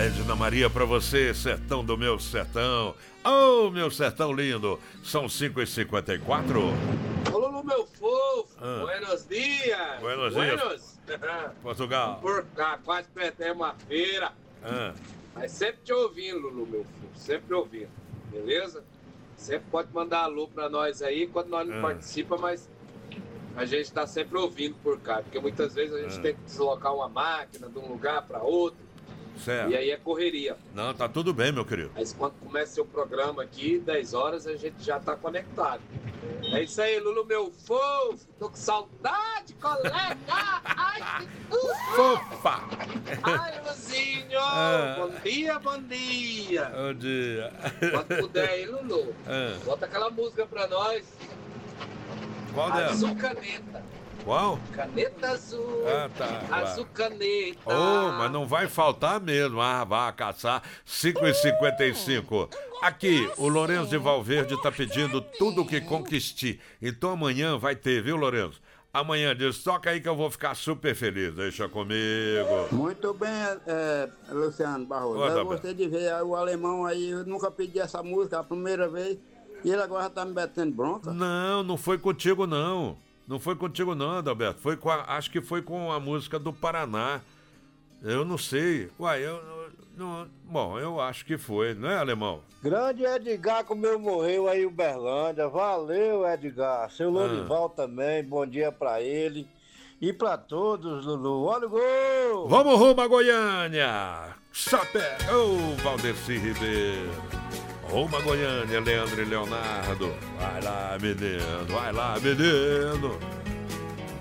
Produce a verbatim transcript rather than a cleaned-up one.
Edna Maria pra você, sertão do meu sertão. Oh, meu sertão lindo. São cinco e cinquenta e quatro. Ô, Lulu, meu fofo. Ah. Buenos dias. Buenos dias. Portugal. Por cá, quase perdemos uma feira. Ah. Mas sempre te ouvindo, Lulu, meu filho. Sempre ouvindo. Beleza? Sempre pode mandar alô pra nós aí, quando nós não Ah. participamos, mas a gente tá sempre ouvindo por cá. Porque muitas vezes a gente Ah. tem que deslocar uma máquina de um lugar pra outro. Certo. E aí é correria. Não, tá tudo bem, meu querido. Mas quando começa seu programa aqui, dez horas, a gente já tá conectado. É isso aí, Lulu, meu fofo. Tô com saudade, colega. Ai, que tudo. Fofa! Ai, Luzinho. Ah. Bom dia, bom dia. Bom dia. Quando puder aí, Lulu, Ah. bota aquela música pra nós. Qual dela? Azul caneta. Qual? Caneta azul. Ah, tá. Azul caneta. Oh, mas não vai faltar mesmo. Ah, vá caçar. cinco e cinquenta e cinco. Aqui, o Lourenço de Valverde tá pedindo tudo que conquiste. Então amanhã vai ter, viu, Lourenço? Amanhã diz, toca aí que eu vou ficar super feliz. Deixa comigo. Muito bem, é, Luciano Barroso. Ô, Eu Adalberto. gostei de ver o alemão aí, eu nunca pedi essa música a primeira vez, e ele agora tá me metendo bronca. Não, não foi contigo, não. Não foi contigo, não, Adalberto. Foi com a, acho que foi com a música do Paraná. Eu não sei. Uai, eu... eu- não, bom, eu acho que foi, não é, Alemão? Grande Edgar, como eu morreu aí, Uberlândia. Valeu, Edgar. Seu Lorival também, bom dia pra ele. E pra todos, Lulu. Olha o gol! Vamos rumo a Goiânia! Sapé! Ô, Valdeci Ribeiro! Rumo a Goiânia, Leandro e Leonardo! Vai lá, menino! Vai lá, menino!